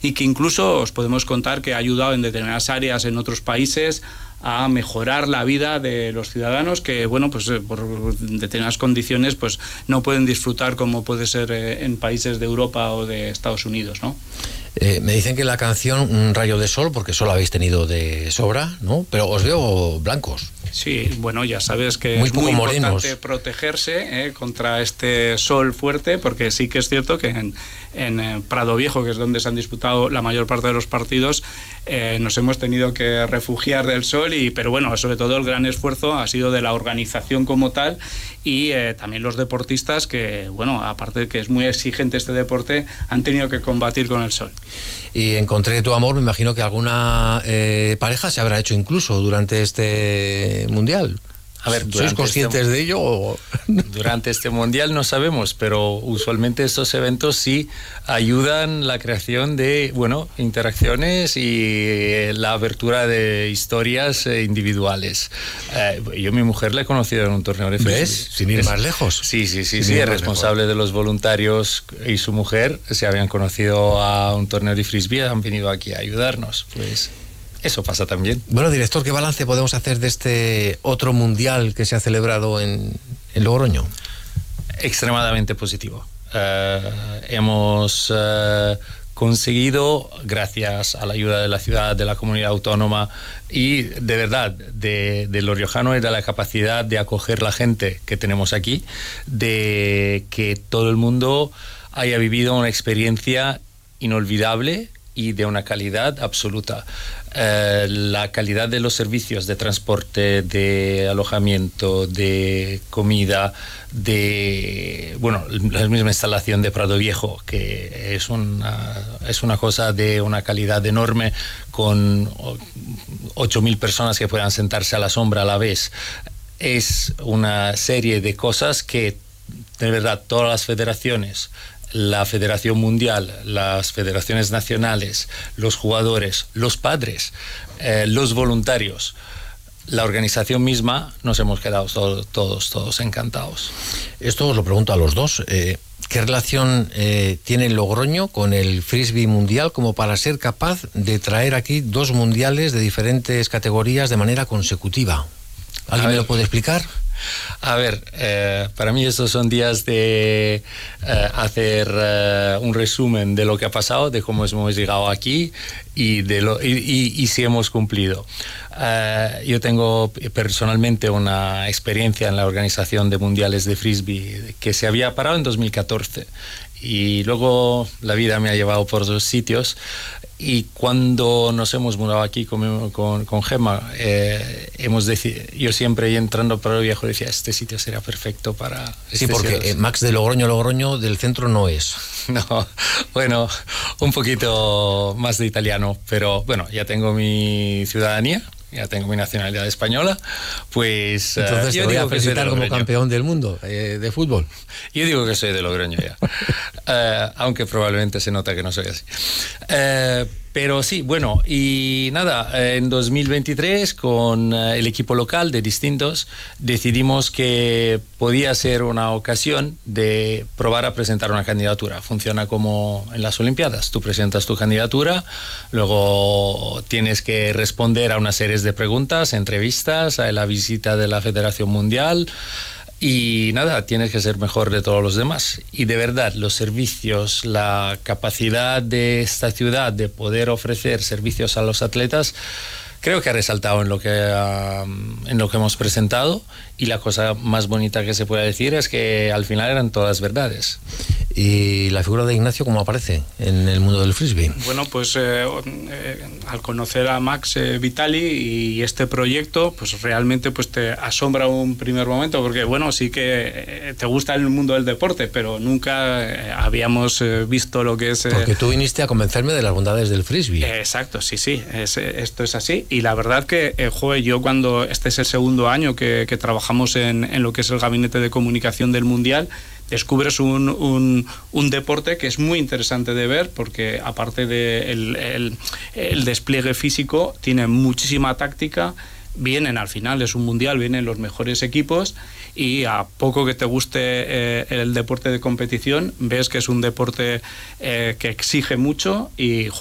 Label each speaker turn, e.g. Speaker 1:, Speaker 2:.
Speaker 1: y que incluso os podemos contar que ha ayudado en determinadas áreas en otros países a mejorar la vida de los ciudadanos que, bueno, pues por determinadas condiciones pues no pueden disfrutar como puede ser en países de Europa o de Estados Unidos, ¿no?
Speaker 2: Me dicen que la canción Un rayo de sol, porque sol habéis tenido de sobra, ¿no? Pero os veo blancos.
Speaker 1: Sí, bueno, ya sabes que
Speaker 2: muy
Speaker 1: es muy
Speaker 2: morenos.
Speaker 1: importante protegerse contra este sol fuerte, porque sí que es cierto que en Prado Viejo, que es donde se han disputado la mayor parte de los partidos, nos hemos tenido que refugiar del sol, pero bueno, sobre todo el gran esfuerzo ha sido de la organización como tal y también los deportistas que, bueno, aparte de que es muy exigente este deporte, han tenido que combatir con el sol.
Speaker 2: Y Encontré tu amor, me imagino que alguna pareja se habrá hecho incluso durante este mundial.
Speaker 3: A ver,
Speaker 2: ¿sois conscientes de ello? ¿O?
Speaker 3: Durante este mundial no sabemos, pero usualmente estos eventos sí ayudan la creación de, bueno, interacciones y la apertura de historias individuales. Yo a mi mujer la he conocido en un torneo de frisbee.
Speaker 2: ¿Ves? Sin ir más lejos.
Speaker 3: Sí, el responsable de los voluntarios y su mujer se habían conocido a un torneo de frisbee, han venido aquí a ayudarnos, pues... Eso pasa también.
Speaker 2: Bueno, director, ¿qué balance podemos hacer de este otro mundial que se ha celebrado en Logroño?
Speaker 3: Extremadamente positivo. Hemos conseguido, gracias a la ayuda de la ciudad, de la comunidad autónoma y de verdad de lo riojano y de la capacidad de acoger la gente que tenemos aquí, de que todo el mundo haya vivido una experiencia inolvidable y de una calidad absoluta. La calidad de los servicios de transporte, de alojamiento, de comida, de, bueno, la misma instalación de Prado Viejo, que es una cosa de una calidad enorme, con 8.000 personas que puedan sentarse a la sombra a la vez. Es una serie de cosas que, de verdad, todas las federaciones, la Federación Mundial, las federaciones nacionales, los jugadores, los padres, los voluntarios, la organización misma, nos hemos quedado todos encantados.
Speaker 2: Esto os lo pregunto a los dos. ¿Qué relación tiene Logroño con el frisbee mundial como para ser capaz de traer aquí 2 mundiales de diferentes categorías de manera consecutiva? ¿Alguien me lo puede explicar?
Speaker 3: A ver, para mí estos son días de hacer un resumen de lo que ha pasado, de cómo hemos llegado aquí y si hemos cumplido. Yo tengo personalmente una experiencia en la organización de mundiales de frisbee que se había parado en 2014 y luego la vida me ha llevado por 2 sitios. Y cuando nos hemos mudado aquí con Gemma, yo siempre entrando para el viejo decía, este sitio sería perfecto para...
Speaker 2: Sí, porque Max de Logroño del centro no es.
Speaker 3: No, bueno, un poquito más de italiano, pero bueno, ya tengo mi ciudadanía, ya tengo mi nacionalidad española, pues...
Speaker 2: Entonces te voy a felicitar como campeón del mundo de fútbol.
Speaker 3: Yo digo que soy de Logroño ya, aunque probablemente se nota que no soy así. Pero sí, bueno, y nada, en 2023 con el equipo local de Distintos decidimos que podía ser una ocasión de probar a presentar una candidatura. Funciona como en las Olimpiadas, tú presentas tu candidatura, luego tienes que responder a una serie de preguntas, entrevistas, a la visita de la Federación Mundial. Y nada, tienes que ser mejor de todos los demás. Y de verdad, los servicios, la capacidad de esta ciudad de poder ofrecer servicios a los atletas, creo que ha resaltado en lo que hemos presentado. Y la cosa más bonita que se puede decir es que al final eran todas verdades.
Speaker 2: ¿Y la figura de Ignacio cómo aparece en el mundo del frisbee?
Speaker 1: Bueno, pues al conocer a Max Vitali y este proyecto, pues realmente pues te asombra un primer momento, porque bueno, sí que te gusta el mundo del deporte, pero nunca habíamos visto lo que es...
Speaker 2: Porque tú viniste a convencerme de las bondades del frisbee.
Speaker 1: Exacto, sí, esto es así. Y la verdad que, yo cuando este es el segundo año que trabajamos en lo que es el gabinete de comunicación del Mundial, descubres un deporte que es muy interesante de ver, porque aparte del el despliegue físico, tiene muchísima táctica. Vienen al final, es un mundial, vienen los mejores equipos, y a poco que te guste el deporte de competición, ves que es un deporte que exige mucho y